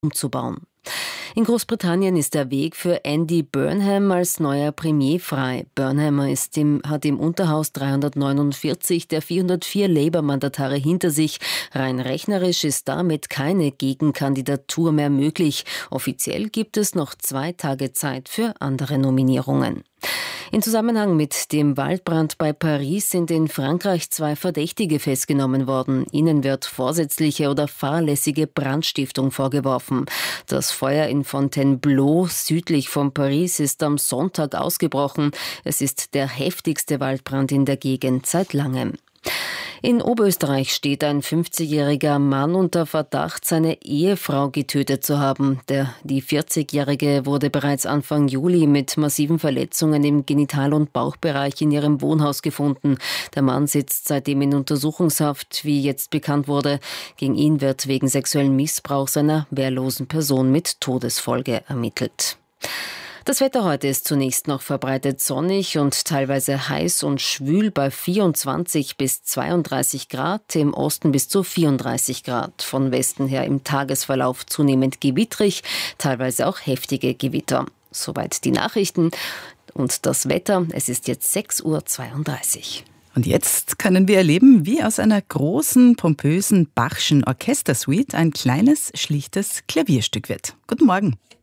umzubauen. In Großbritannien ist der Weg für Andy Burnham als neuer Premier frei. Burnham hat im Unterhaus 349 der 404 Labour-Mandatare hinter sich. Rein rechnerisch ist damit keine Gegenkandidatur mehr möglich. Offiziell gibt es noch 2 Tage Zeit für andere Nominierungen. In Zusammenhang mit dem Waldbrand bei Paris sind in Frankreich 2 Verdächtige festgenommen worden. Ihnen wird vorsätzliche oder fahrlässige Brandstiftung vorgeworfen. Das Feuer in Fontainebleau südlich von Paris ist am Sonntag ausgebrochen. Es ist der heftigste Waldbrand in der Gegend seit langem. In Oberösterreich steht ein 50-jähriger Mann unter Verdacht, seine Ehefrau getötet zu haben. Die 40-jährige wurde bereits Anfang Juli mit massiven Verletzungen im Genital- und Bauchbereich in ihrem Wohnhaus gefunden. Der Mann sitzt seitdem in Untersuchungshaft, wie jetzt bekannt wurde. Gegen ihn wird wegen sexuellen Missbrauchs einer wehrlosen Person mit Todesfolge ermittelt. Das Wetter heute ist zunächst noch verbreitet sonnig und teilweise heiß und schwül bei 24 bis 32 Grad, im Osten bis zu 34 Grad. Von Westen her im Tagesverlauf zunehmend gewittrig, teilweise auch heftige Gewitter. Soweit die Nachrichten und das Wetter. Es ist jetzt 6:32 Uhr. Und jetzt können wir erleben, wie aus einer großen, pompösen Bachschen Orchestersuite ein kleines, schlichtes Klavierstück wird. Guten Morgen.